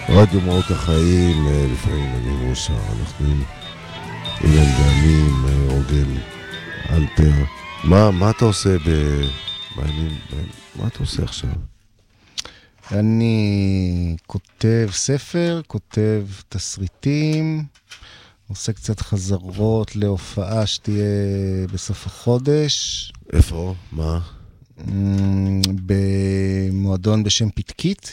רדיו מאות החיים, לפעמים אני ראשה, אנחנו עם אילן ואני עם רוגל אלפר. מה אתה עושה מה אתה עושה עכשיו? אני כותב ספר, כותב תסריטים, עושה קצת חזרות להופעה שתהיה בסוף החודש. איפה? מה? במועדון בשם פתקית.